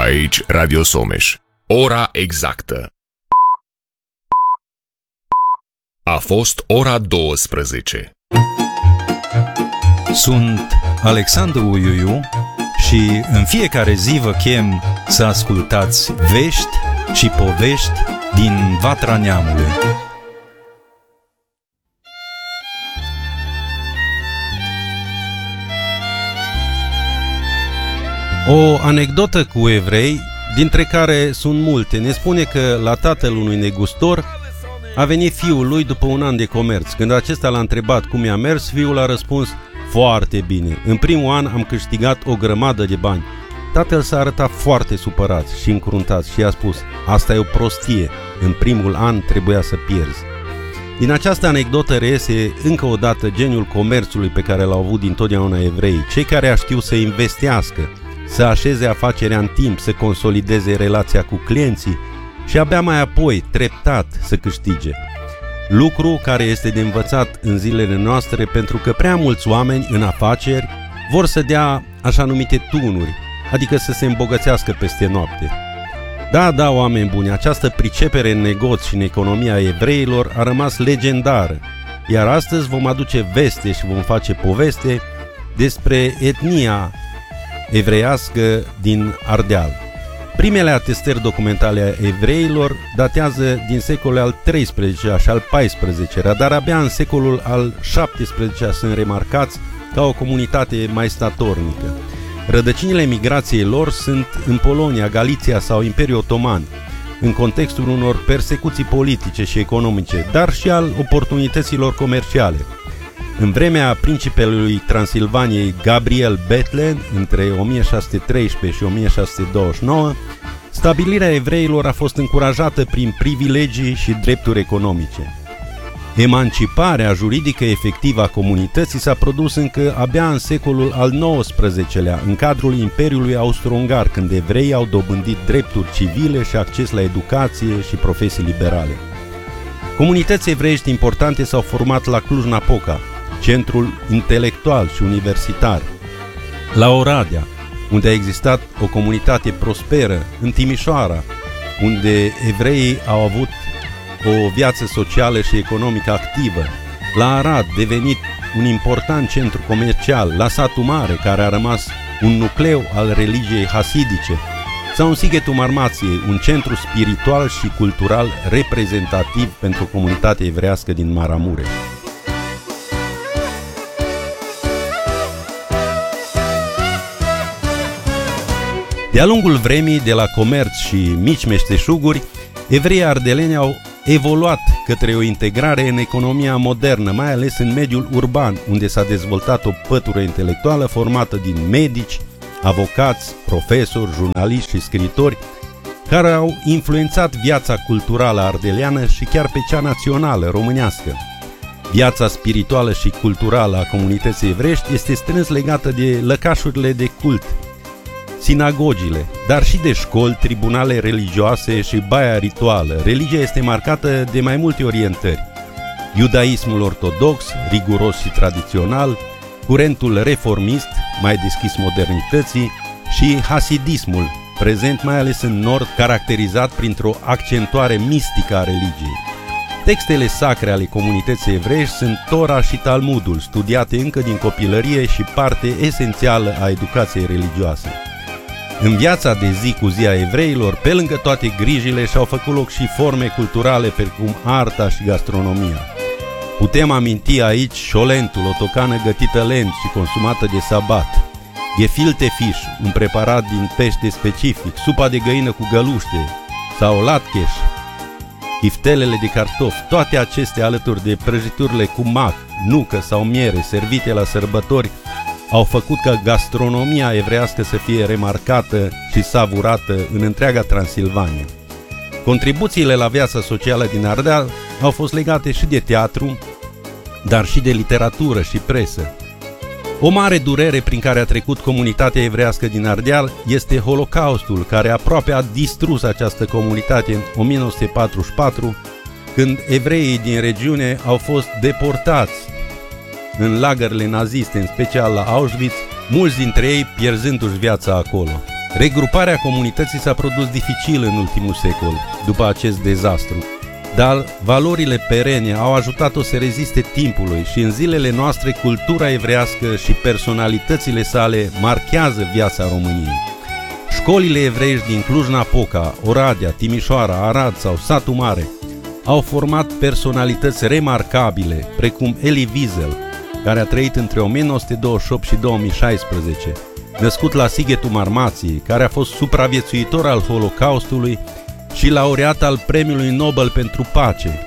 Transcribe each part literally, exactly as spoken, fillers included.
Aici Radio Someș. Ora exactă. A fost ora douăsprezece. Sunt Alexandru Uiuiu și în fiecare zi vă chem să ascultați vești și povești din Vatra Neamului. O anecdotă cu evrei, dintre care sunt multe, ne spune că la tatăl unui negustor a venit fiul lui după un an de comerț. Când acesta l-a întrebat cum i-a mers, fiul a răspuns: foarte bine, în primul an am câștigat o grămadă de bani. Tatăl s-a arătat foarte supărat și încruntat și i-a spus: asta e o prostie, în primul an trebuia să pierzi. Din această anecdotă reiese încă o dată geniul comerțului pe care l-au avut dintotdeauna evreii, cei care știu să investească, să așeze afacerea în timp, să consolideze relația cu clienții și abia mai apoi, treptat, să câștige. Lucru care este de învățat în zilele noastre, pentru că prea mulți oameni în afaceri vor să dea așa numite tunuri, adică să se îmbogățească peste noapte. Da, da, oameni buni, această pricepere în negoț și în economia evreilor a rămas legendară, iar astăzi vom aduce veste și vom face poveste despre etnia evreiască din Ardeal. Primele atestări documentale a evreilor datează din secolul al treisprezecelea și al paisprezecelea, dar abia în secolul al șaptesprezecelea sunt remarcați ca o comunitate mai statornică. Rădăcinile migrației lor sunt în Polonia, Galiția sau Imperiul Otoman, în contextul unor persecuții politice și economice, dar și al oportunităților comerciale. În vremea principelui Transilvaniei Gabriel Bethlen, între o mie șase sute treisprezece și o mie șase sute douăzeci și nouă, stabilirea evreilor a fost încurajată prin privilegii și drepturi economice. Emanciparea juridică efectivă a comunității s-a produs încă abia în secolul al nouăsprezecelea, în cadrul Imperiului Austro-Ungar, când evreii au dobândit drepturi civile și acces la educație și profesii liberale. Comunități evreiești importante s-au format la Cluj-Napoca, centrul intelectual și universitar, la Oradea, unde a existat o comunitate prosperă, în Timișoara, unde evreii au avut o viață socială și economică activă, la Arad, devenit un important centru comercial, la Satul Mare, care a rămas un nucleu al religiei hasidice, sau în Sighetul Marmației, un centru spiritual și cultural reprezentativ pentru comunitatea evrească din Maramureș. De-a lungul vremii, de la comerț și mici meșteșuguri, evreii ardeleni au evoluat către o integrare în economia modernă, mai ales în mediul urban, unde s-a dezvoltat o pătură intelectuală formată din medici, avocați, profesori, jurnaliști și scriitori, care au influențat viața culturală ardeleană și chiar pe cea națională, românească. Viața spirituală și culturală a comunității evreiești este strâns legată de lăcașurile de cult, sinagogile, dar și de școli, tribunale religioase și baia rituală. Religia este marcată de mai multe orientări: iudaismul ortodox, riguros și tradițional, curentul reformist, mai deschis modernității, și hasidismul, prezent mai ales în nord, caracterizat printr-o accentuare mistică a religiei. Textele sacre ale comunității evreiești sunt Tora și Talmudul, studiate încă din copilărie și parte esențială a educației religioase. În viața de zi cu zi a evreilor, pe lângă toate grijile, și-au făcut loc și forme culturale precum arta și gastronomia. Putem aminti aici șolentul, o tocană gătită lent și consumată de sabat, gefilte fish, un preparat din pește specific, supa de găină cu găluște, sau latkeș, chiftelele de cartofi, toate acestea alături de prăjiturile cu mac, nucă sau miere servite la sărbători au făcut ca gastronomia evrească să fie remarcată și savurată în întreaga Transilvania. Contribuțiile la viața socială din Ardeal au fost legate și de teatru, dar și de literatură și presă. O mare durere prin care a trecut comunitatea evrească din Ardeal este Holocaustul, care aproape a distrus această comunitate în o mie nouă sute patruzeci și patru, când evreii din regiune au fost deportați în lagările naziste, în special la Auschwitz, mulți dintre ei pierzându-și viața acolo. Regruparea comunității s-a produs dificil în ultimul secol, după acest dezastru, dar valorile perene au ajutat-o să reziste timpului și în zilele noastre cultura evrească și personalitățile sale marchează viața României. Școlile evreiești din Cluj-Napoca, Oradea, Timișoara, Arad sau Satu Mare au format personalități remarcabile, precum Elie Wiesel, care a trăit între o mie nouă sute douăzeci și opt și două mii șaisprezece, născut la Sighetul Marmației, care a fost supraviețuitor al Holocaustului și laureat al Premiului Nobel pentru Pace.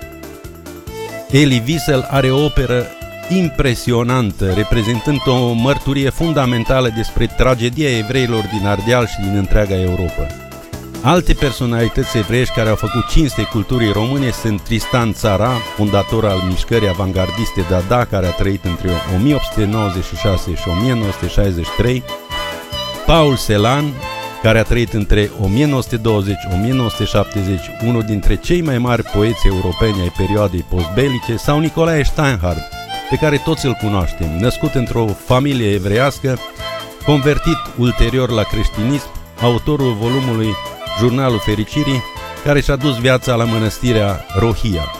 Elie Wiesel are o operă impresionantă, reprezentând o mărturie fundamentală despre tragedia evreilor din Ardeal și din întreaga Europa. Alte personalități evreiești care au făcut cinste culturii române sunt Tristan Tzara, fondator al mișcării avangardiste Dada, care a trăit între o mie opt sute nouăzeci și șase și o mie nouă sute șaizeci și trei, Paul Celan, care a trăit între o mie nouă sute douăzeci și o mie nouă sute șaptezeci, unul dintre cei mai mari poeți europeni ai perioadei postbelice, sau Nicolae Steinhardt, pe care toți îl cunoaștem, născut într-o familie evreiască, convertit ulterior la creștinism, autorul volumului Jurnalul Fericirii, care și-a dus viața la mănăstirea Rohia.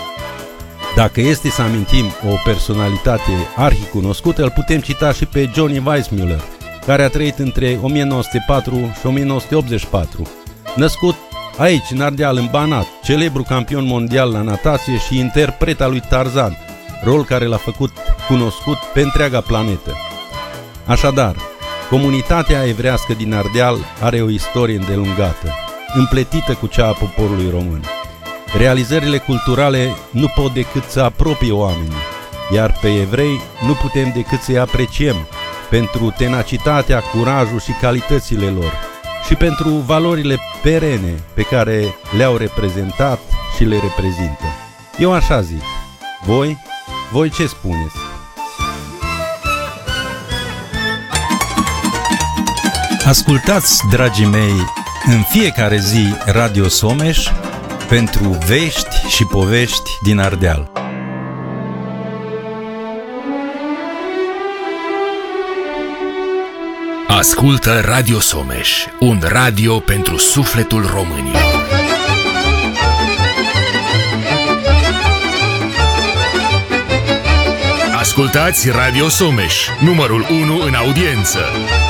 Dacă este să amintim o personalitate arhicunoscută, îl putem cita și pe Johnny Weissmuller, care a trăit între o mie nouă sute patru și o mie nouă sute optzeci și patru, născut aici, în Ardeal, în Banat, celebru campion mondial la natație și interpret al lui Tarzan, rol care l-a făcut cunoscut pe întreaga planetă. Așadar, comunitatea evrească din Ardeal are o istorie îndelungată, împletită cu cea a poporului român. Realizările culturale nu pot decât să apropie oamenii, iar pe evrei nu putem decât să-i apreciem pentru tenacitatea, curajul și calitățile lor și pentru valorile perene pe care le-au reprezentat și le reprezintă. Eu așa zic. Voi? Voi ce spuneți? Ascultați, dragii mei, în fiecare zi Radio Someș pentru vești și povești din Ardeal. Ascultă Radio Someș, un radio pentru sufletul românilor. Ascultați Radio Someș, numărul unu în audiență.